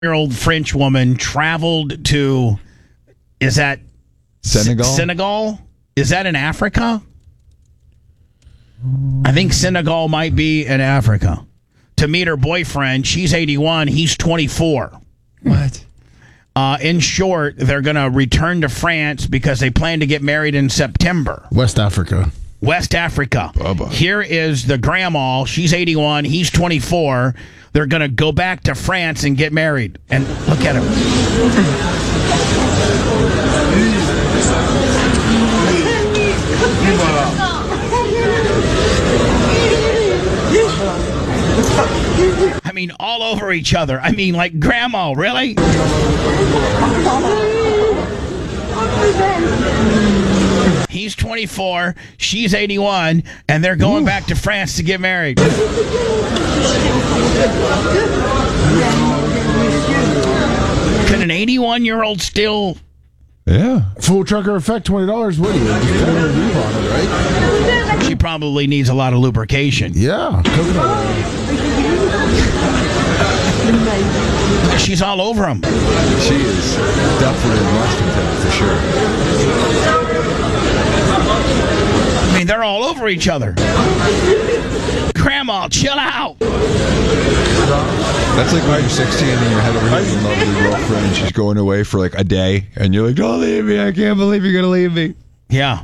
year-old French woman traveled to, is that Senegal? Senegal? Is that in Africa? I think Senegal might be in Africa. To meet her boyfriend. She's 81. He's 24. What? In short, they're going to return to France because they plan to get married in September. West Africa. West Africa. Bubba. Here is the grandma. She's 81. He's 24. They're going to go back to France and get married. And look at him. I mean, all over each other. I mean, like, grandma, really? He's 24, she's 81, and they're going back to France to get married. Could an 81-year-old still... Yeah. Full trucker effect, $20. What do you just put a little leave on it, right? She probably needs a lot of lubrication. Yeah. Coconut oil. She's all over him. She is definitely in Washington for sure. I mean, they're all over each other. Grandma, chill out. That's like when you're 16 and you have a really lovely girlfriend and she's going away for like a day and you're like, don't leave me, I can't believe you're going to leave me. Yeah.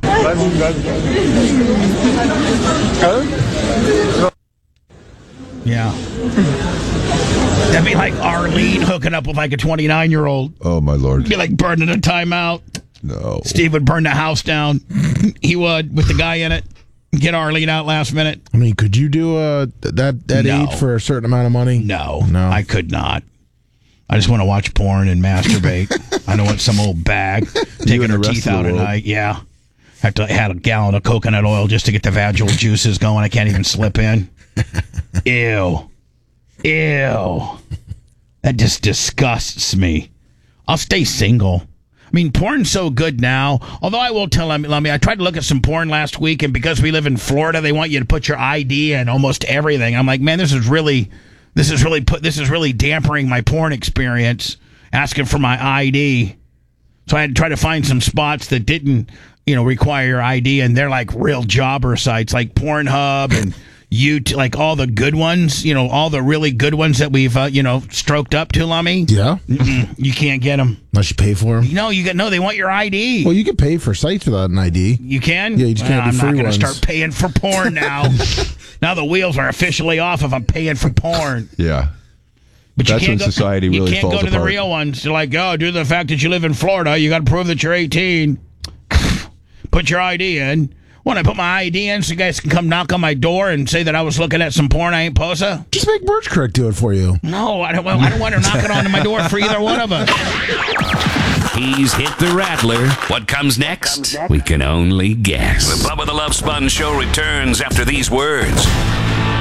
Yeah. That'd be like Arlene hooking up with like a 29-year-old. Oh, my Lord. It'd be like burning a timeout. No. Steve would burn the house down. He would, with the guy in it. Get Arlene out last minute. I mean, could you do that No. age for a certain amount of money? No, No. I could not. I just want to watch porn and masturbate. I don't want some old bag taking and her the rest teeth of the out at world. night. Yeah. Have to had a gallon of coconut oil just to get the vaginal juices going. I can't even slip in. Ew. Ew. That just disgusts me. I'll stay single. I mean, porn's so good now. Although I will tell them, I tried to look at some porn last week, and because we live in Florida, they want you to put your ID in almost everything. I'm like, man, this is really dampering my porn experience, asking for my ID. So I had to try to find some spots that didn't, require your ID, and they're like real jobber sites, like Pornhub and like all the good ones, all the really good ones that we've, stroked up to, Lummy. Yeah. You can't get them. Unless you pay for them. No, they want your ID. Well, you can pay for sites without an ID. You can? Yeah, you just can't do I'm free not going to ones. start paying for porn now. Now the wheels are officially off if I'm paying for porn. Yeah. But That's when society really You can't falls go to the apart. real ones. They're like, due to the fact that you live in Florida, you got to prove that you're 18. Put your ID in. When I put my ID in so you guys can come knock on my door and say that I was looking at some porn I ain't posa? Just make Birch Correct do it for you. No, I don't want her knocking on my door for either one of us. He's hit the rattler. What comes next? We can only guess. The Bubba the Love Sponge Show returns after these words.